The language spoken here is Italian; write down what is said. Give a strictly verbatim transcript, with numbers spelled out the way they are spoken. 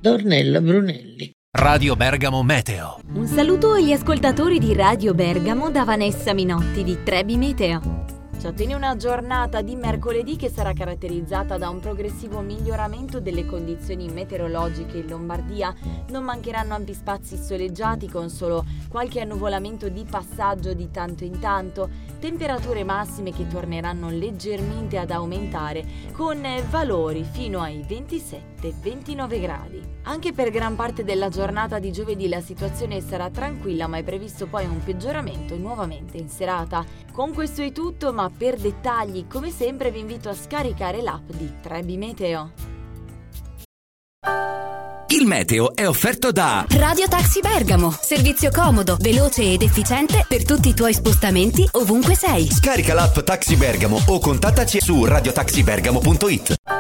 da Ornella Brunelli. Radio Bergamo Meteo. Un saluto agli ascoltatori di Radio Bergamo da Vanessa Minotti di Trebi Meteo. Ci attende una giornata di mercoledì che sarà caratterizzata da un progressivo miglioramento delle condizioni meteorologiche in Lombardia. Non mancheranno ampi spazi soleggiati con solo qualche annuvolamento di passaggio di tanto in tanto, temperature massime che torneranno leggermente ad aumentare con valori fino ai ventisette ventinove gradi. Anche per gran parte della giornata di giovedì la situazione sarà tranquilla, ma è previsto poi un peggioramento nuovamente in serata. Con questo è tutto, ma per dettagli, come sempre, vi invito a scaricare l'app di Trebi Meteo. Il meteo è offerto da Radio Taxi Bergamo. Servizio comodo, veloce ed efficiente per tutti i tuoi spostamenti ovunque sei. Scarica l'app Taxi Bergamo o contattaci su radiotaxibergamo punto it.